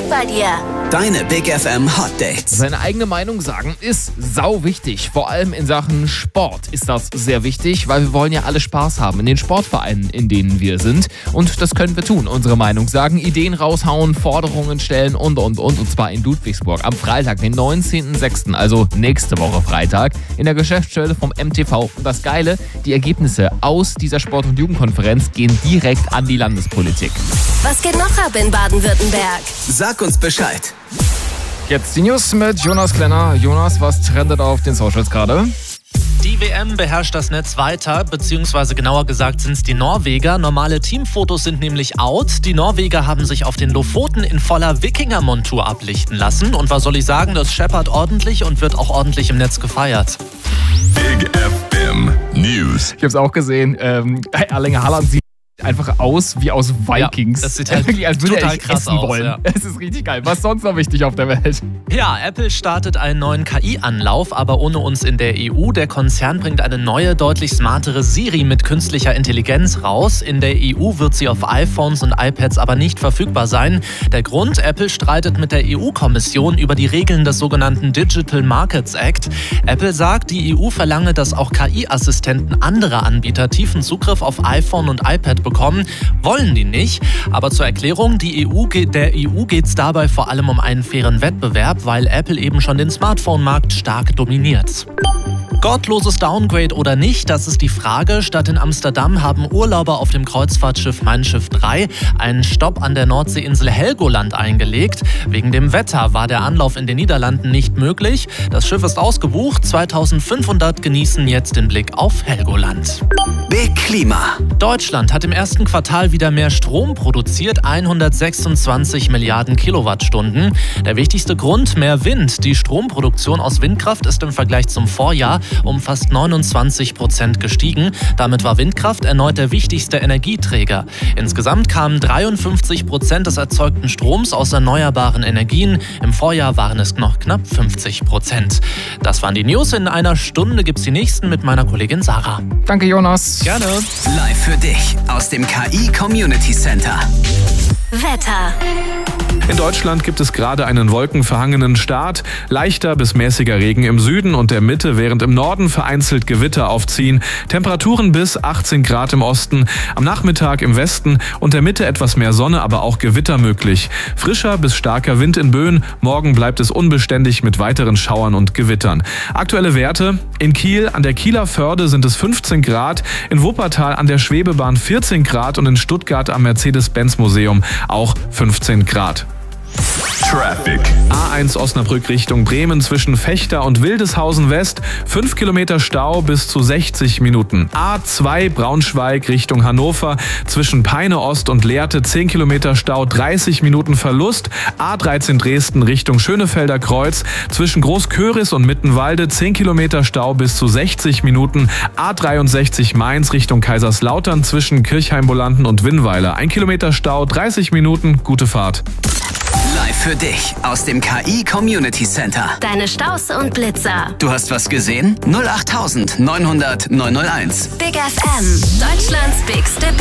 bei dir. Deine Big FM Hot Dates. Seine eigene Meinung sagen ist sau wichtig. Vor allem in Sachen Sport ist das sehr wichtig, weil wir wollen ja alle Spaß haben in den Sportvereinen, in denen wir sind. Und das können wir tun. Unsere Meinung sagen, Ideen raushauen, Forderungen stellen und. Und zwar in Ludwigsburg am Freitag, den 19.06., also nächste Woche Freitag, in der Geschäftsstelle vom MTV. Und das Geile, die Ergebnisse aus dieser Sport- und Jugendkonferenz gehen direkt an die Landespolitik. Was geht noch ab in Baden-Württemberg? Sag uns Bescheid. Jetzt die News mit Jonas Klenner. Jonas, was trendet auf den Socials gerade? Die WM beherrscht das Netz weiter, beziehungsweise genauer gesagt sind es die Norweger. Normale Teamfotos sind nämlich out. Die Norweger haben sich auf den Lofoten in voller Wikinger-Montur ablichten lassen. Und was soll ich sagen, das scheppert ordentlich und wird auch ordentlich im Netz gefeiert. Big FM News. Ich habe es auch gesehen. Erling Haaland sieht einfach aus wie aus Vikings. Ja, das sieht halt wirklich, als würde total er krass essen aus, wollen. ja. Es ist richtig geil. Was ist sonst noch wichtig auf der Welt? Ja, Apple startet einen neuen KI-Anlauf, aber ohne uns in der EU. Der Konzern bringt eine neue, deutlich smartere Siri mit künstlicher Intelligenz raus. In der EU wird sie auf iPhones und iPads aber nicht verfügbar sein. Der Grund, Apple streitet mit der EU-Kommission über die Regeln des sogenannten Digital Markets Act. Apple sagt, die EU verlange, dass auch KI-Assistenten anderer Anbieter tiefen Zugriff auf iPhone und iPad bekommen. Wollen die nicht. Aber zur Erklärung, der EU geht es dabei vor allem um einen fairen Wettbewerb, weil Apple eben schon den Smartphone-Markt stark dominiert. Gottloses Downgrade oder nicht, das ist die Frage. Statt in Amsterdam haben Urlauber auf dem Kreuzfahrtschiff Mein Schiff 3 einen Stopp an der Nordseeinsel Helgoland eingelegt. Wegen dem Wetter war der Anlauf in den Niederlanden nicht möglich. Das Schiff ist ausgebucht. 2500 genießen jetzt den Blick auf Helgoland. Big Klima. Deutschland hat im ersten Quartal wieder mehr Strom produziert, 126 Milliarden Kilowattstunden. Der wichtigste Grund, mehr Wind. Die Stromproduktion aus Windkraft ist im Vergleich zum Vorjahr um fast 29% gestiegen. Damit war Windkraft erneut der wichtigste Energieträger. Insgesamt kamen 53% des erzeugten Stroms aus erneuerbaren Energien. Im Vorjahr waren es noch knapp 50%. Das waren die News. In einer Stunde gibt's die nächsten mit meiner Kollegin Sarah. Danke, Jonas. Gerne. Live für dich aus dem KI Community Center. Wetter. In Deutschland gibt es gerade einen wolkenverhangenen Start. Leichter bis mäßiger Regen im Süden und der Mitte, während im Norden vereinzelt Gewitter aufziehen. Temperaturen bis 18 Grad im Osten. Am Nachmittag im Westen und der Mitte etwas mehr Sonne, aber auch Gewitter möglich. Frischer bis starker Wind in Böen. Morgen bleibt es unbeständig mit weiteren Schauern und Gewittern. Aktuelle Werte: in Kiel an der Kieler Förde sind es 15 Grad, in Wuppertal an der Schwebebahn 14 Grad und in Stuttgart am Mercedes-Benz-Museum auch 15 Grad. Traffic. A1 Osnabrück Richtung Bremen zwischen Vechta und Wildeshausen West. 5 Kilometer Stau bis zu 60 Minuten. A2 Braunschweig Richtung Hannover zwischen Peine Ost und Lehrte. 10 Kilometer Stau, 30 Minuten Verlust. A13 Dresden Richtung Schönefelder Kreuz zwischen Großköris und Mittenwalde. 10 Kilometer Stau bis zu 60 Minuten. A63 Mainz Richtung Kaiserslautern zwischen Kirchheimbolanden und Winnweiler. 1 Kilometer Stau, 30 Minuten. Gute Fahrt. Live für dich aus dem KI Community Center. Deine Staus und Blitzer. Du hast was gesehen? 08900 901. Big FM. Deutschlands bigste